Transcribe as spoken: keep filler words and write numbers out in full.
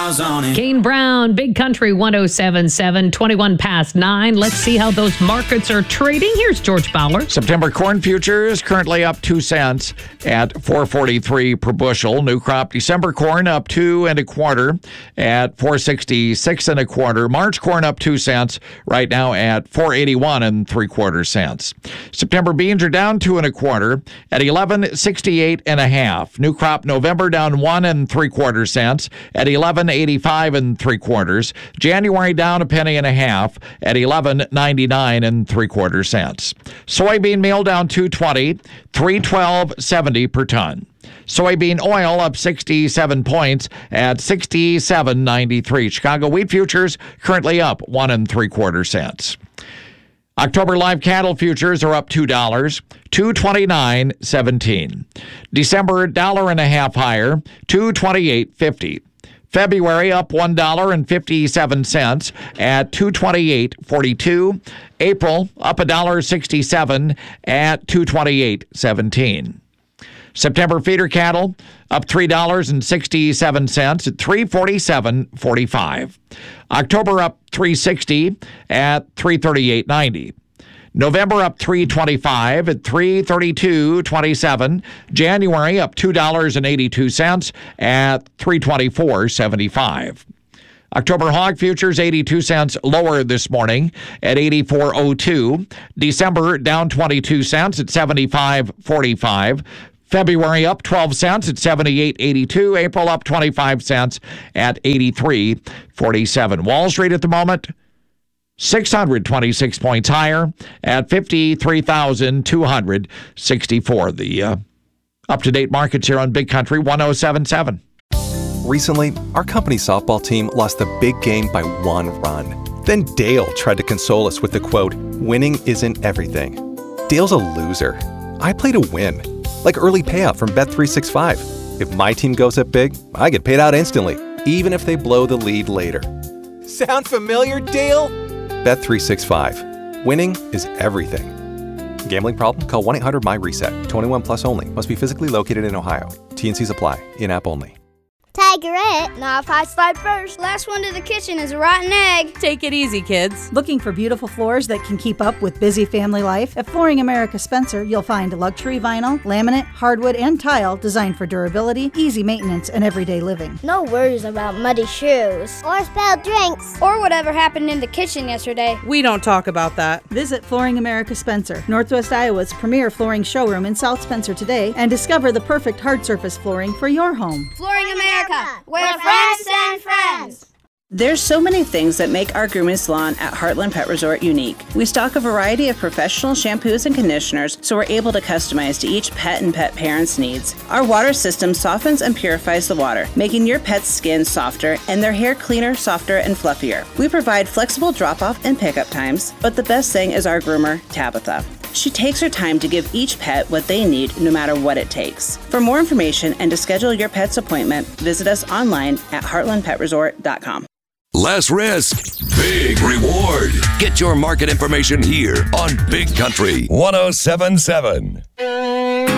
miles on it. Kane Brown, Big Country one oh seven point seven, twenty-one past nine. Let's see how those markets are trading. Here's George Bowler. September corn futures currently up two cents at four forty-three per bushel. New crop December corn up two and a quarter at four sixty-six and a quarter. March corn up two cents right now at four eighty-one and three quarter cents. September beans are down two and a quarter at eleven sixty-eight and a half. New crop November down one and three quarter cents at eleven eighty-five and three quarters. January down a penny and a half at eleven ninety-nine and three quarter cents. Soybean meal down two twenty, three twelve seventy per ton. Soybean oil up sixty-seven points at sixty-seven ninety-three. Chicago wheat futures currently up one and three quarter cents. October live cattle futures are up two dollars, two twenty-nine seventeen. December dollar and a half higher, two twenty-eight fifty. February up one dollar and fifty-seven cents at two twenty-eight forty-two. April up one dollar sixty-seven at two twenty-eight seventeen. September feeder cattle up three dollars and sixty-seven cents at three forty-seven forty-five. October up three sixty at three thirty-eight ninety. November up three twenty-five at three thirty-two twenty-seven. January up two dollars and eighty-two cents at three twenty-four seventy-five. October hog futures eighty-two cents lower this morning at eighty-four oh two. December down twenty-two cents at seventy-five forty-five. February up twelve cents at seventy-eight eighty-two. April up twenty-five cents at eighty-three forty-seven. Wall Street at the moment six hundred twenty-six points higher at fifty-three thousand two hundred sixty-four. The uh, up-to-date markets here on Big Country one oh seven point seven. Recently, our company softball team lost the big game by one run. Then Dale tried to console us with the quote, "Winning isn't everything." Dale's a loser. I play to win. Like early payout from Bet three sixty-five. If my team goes up big, I get paid out instantly, even if they blow the lead later. Sound familiar, Dale? Bet three sixty-five. Winning is everything. Gambling problem? Call one eight hundred M Y reset. twenty-one plus only. Must be physically located in Ohio. T and Cs apply. In-app only. Tigerette. Not if I slide first. Last one to the kitchen is a rotten egg. Take it easy, kids. Looking for beautiful floors that can keep up with busy family life? At Flooring America Spencer, you'll find luxury vinyl, laminate, hardwood, and tile designed for durability, easy maintenance, and everyday living. No worries about muddy shoes. Or spilled drinks. Or whatever happened in the kitchen yesterday. We don't talk about that. Visit Flooring America Spencer, Northwest Iowa's premier flooring showroom in South Spencer today, and discover the perfect hard surface flooring for your home. Flooring America, where friends send friends. There's so many things that make our grooming salon at Heartland Pet Resort unique. We stock a variety of professional shampoos and conditioners, so we're able to customize to each pet and pet parent's needs. Our water system softens and purifies the water, making your pet's skin softer and their hair cleaner, softer, and fluffier. We provide flexible drop-off and pickup times, but the best thing is our groomer, Tabitha. She takes her time to give each pet what they need, no matter what it takes. For more information and to schedule your pet's appointment, visit us online at heartland pet resort dot com. Less risk, big reward. Get your market information here on Big Country one oh seven point seven.